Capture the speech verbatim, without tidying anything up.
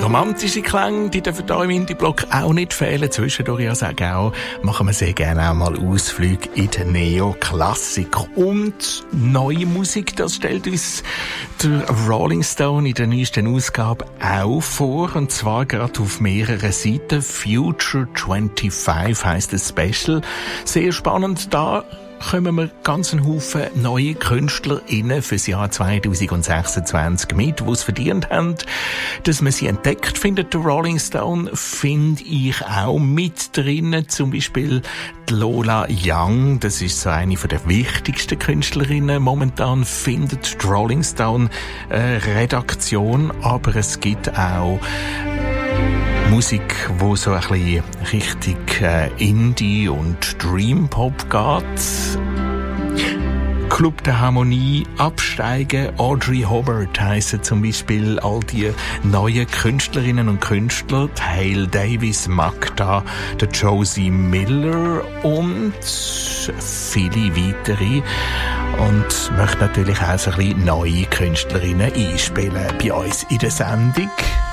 Romantische Klänge, die dürfen hier im Indie-Block auch nicht fehlen. Zwischendurch, ja, sage auch, machen wir sehr gerne auch mal Ausflüge in die Neoklassik. Und neue Musik, das stellt uns der Rolling Stone in der neuesten Ausgabe auch vor. Und zwar gerade auf mehreren Seiten. Future fünfundzwanzig heisst das Special. Sehr spannend da. Kommen wir ganz einen Haufen neue KünstlerInnen fürs Jahr zwanzig sechsundzwanzig mit, die es verdient haben, dass man sie entdeckt, findet der Rolling Stone, finde ich auch mit drinnen. Zum Beispiel die Lola Young, das ist so eine der wichtigsten Künstlerinnen momentan, findet die Rolling Stone äh, Redaktion, aber es gibt auch Musik, wo so ein bisschen richtig äh, Indie und Dream Pop geht. Club der Harmonie, Absteigen, Audrey Hobart heissen zum Beispiel all die neuen Künstlerinnen und Künstler, Hale Davis, Magda, der Josie Miller und viele weitere. Und möchte natürlich auch so ein bisschen neue Künstlerinnen einspielen bei uns in der Sendung.